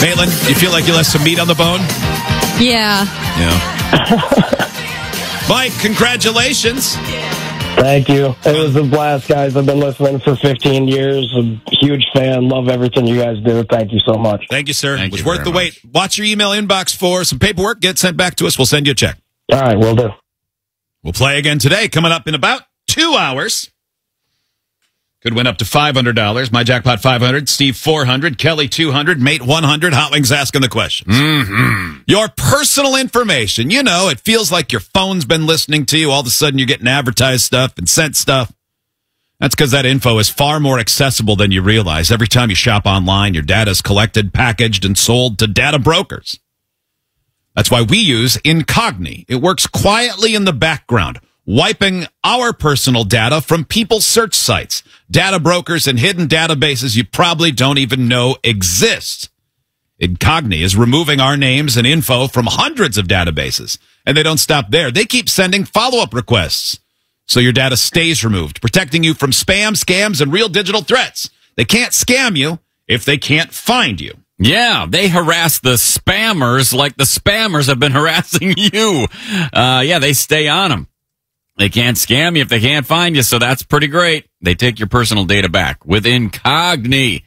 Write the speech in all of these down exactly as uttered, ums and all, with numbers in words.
Maitland, you feel like you left some meat on the bone? Yeah. Yeah. Mike, congratulations. Thank you. It was a blast, guys. I've been listening for fifteen years. I'm a huge fan. Love everything you guys do. Thank you so much. Thank you, sir. Thank it was you worth very the wait. much. Watch your email inbox for some paperwork. Get sent back to us. We'll send you a check. All right, will do. We'll play again today, coming up in about two hours. Could win up to five hundred dollars. My jackpot five hundred, Steve four hundred, Kelly two hundred, Mate one hundred. Hot Wings asking the questions. Mm-hmm. Your personal information. You know, it feels like your phone's been listening to you. All of a sudden, you're getting advertised stuff and sent stuff. That's because that info is far more accessible than you realize. Every time you shop online, your data is collected, packaged, and sold to data brokers. That's why we use Incogni. It works quietly in the background, wiping our personal data from people's search sites, data brokers, and hidden databases you probably don't even know exist. Incogni is removing our names and info from hundreds of databases, and they don't stop there. They keep sending follow-up requests, so your data stays removed, protecting you from spam, scams, and real digital threats. They can't scam you if they can't find you. Yeah, they harass the spammers like the spammers have been harassing you. Uh, yeah, they stay on them. They can't scam you if they can't find you, so that's pretty great. They take your personal data back with Incogni.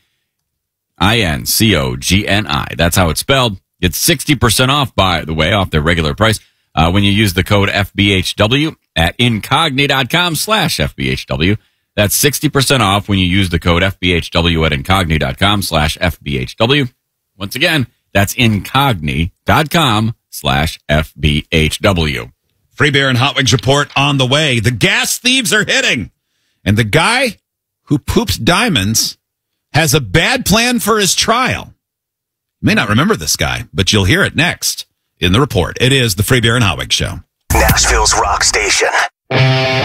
I N C O G N I. That's how it's spelled. It's sixty percent off, by the way, off their regular price, uh, when you use the code F B H W at Incogni.com slash FBHW. That's sixty percent off when you use the code F B H W at Incogni.com slash FBHW. Once again, that's Incogni.com slash FBHW. Free beer and Hot Wings report on the way. The gas thieves are hitting. And the guy who poops diamonds has a bad plan for his trial. You may not remember this guy, but you'll hear it next in the report. It is the Free Beer and Hot Wings Show. Nashville's rock station.